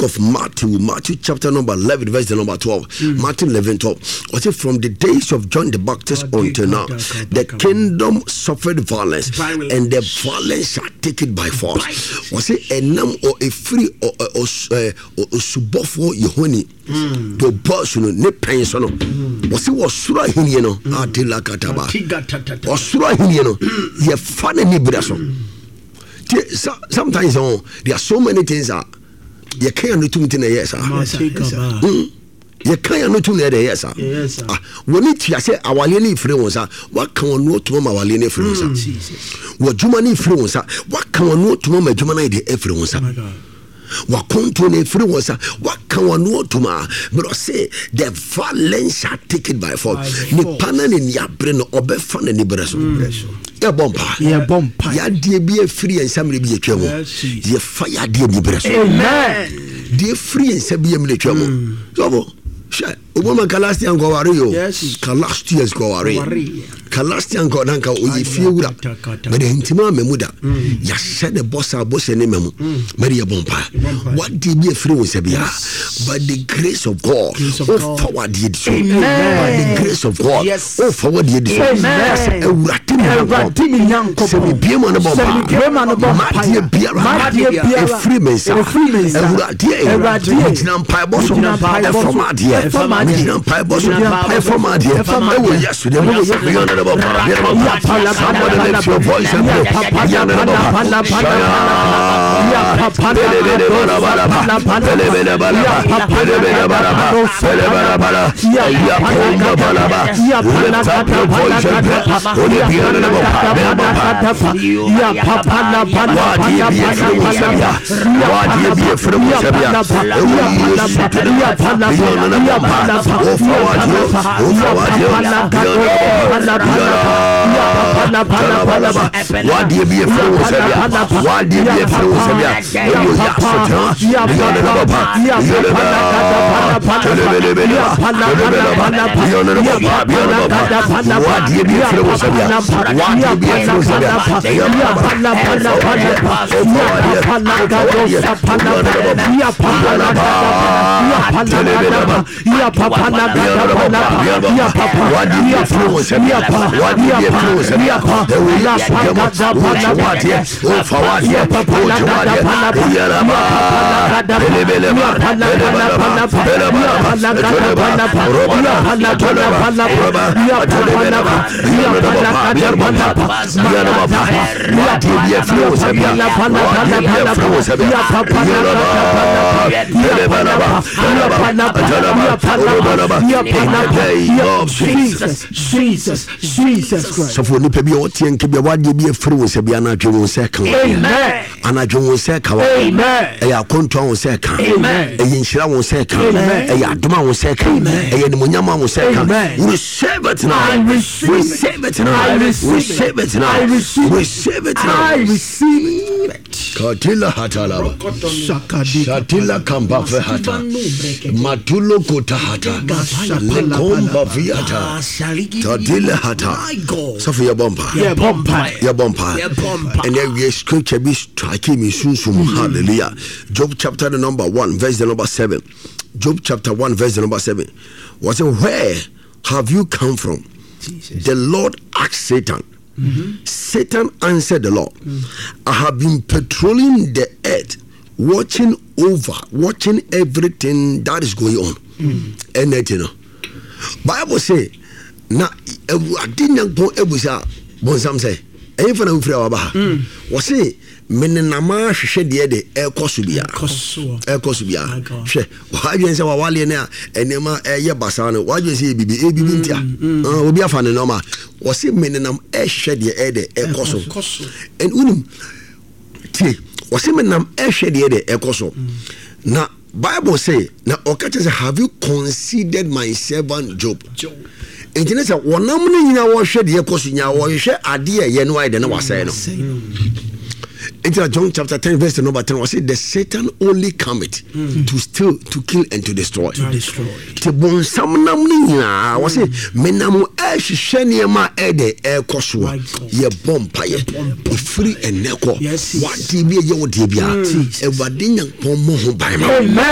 of Matthew chapter number 11, verse number 12. Matthew 11:12. Was it from the days of John the Baptist until now? The kingdom suffered violence, and the violence shall take it by force. Was it a name or a free or subofo Yehoni? To person ne pension. Was it was Sura Hiniano? Atila Kataba. Or Sura Hiniano? Ye funny Nibraso. Sometimes there are so many things that you can't do it in a yes. You can't do it in a yes. When it say our lady friends, what can one know to our lady friends? What Jumani friends, what can one know to my Jumani friends? What continue friends, what can one know to my but say the violence shall take it by force. Nipanan in your brain or be fun and liberation. Ya bomba ya die be free and some be twemo ye fire die be breso amen die free and some be twemo so sha Obama Calastian go worry yo Calastians go worry Calastian go nanka oyi fiewura me de ntima memuda ya shed the boss ne memu me de bomba what dey be free we say bia by the grace of God oh forward the so by the grace of God oh forward the so ewurati mi yanko se bi bia mo no bomba ma die bia free me say ewurati na mpa boss e format here Madina Pai Boss, I from Madia, yesterday, somebody lift your voice and what do you be a fool? Why do you be a fool? Jesus Christ. So for nipa bi oti enke bi wade bi afiri wo se bi anadwe wo se kan. Amen. Anadwe wo se kan. Amen. Eya konto wo se kan. Amen. Eya nshira wo se kan. Amen. Eya adoma wo se kan. Eya nimonyama wo se kan. Receive it now. Receive it now. Receive it now. Receive it now. I receive it. Katila hatala. Shatila kamba fe hata. Matulo kota hata. Lekomba viata. Tadila hata. So for your bumper. Your bumper. And then we scripture be striking me soon. Hallelujah. Job chapter the number 1 verse the number 7. Job chapter 1 verse the number 7. Was it where have you come from? Jesus. The Lord asked Satan. Satan answered the Lord, I have been patrolling the earth, watching everything that is going on. And that, you know, Bible say, na I didn't go ebusa bonsam say, and for na ufra waba. Was say menenama hwehwe de ekosubia hwe wadwen se wawale na enema eye basa no wadwen se bibi ntia obi afa ne normal wose menenam hwehwe de ekoso and unim tie wose menenam hwehwe de ekoso na Bible say na okache say have you considered my servant Job? Internet say wonam ni nyina wo hwe de ekoso nya wo hwe ade ye no ide na wasai no. Into John chapter 10 verse number 10 was it the Satan only cometh to steal, to kill and to destroy. To bon sam nam ni na was it menam ehhehwe ne ma ede ekoso ye bompa ye free and neko what dey be ye wo dey bia e wade nyankpon mo ho ban ma.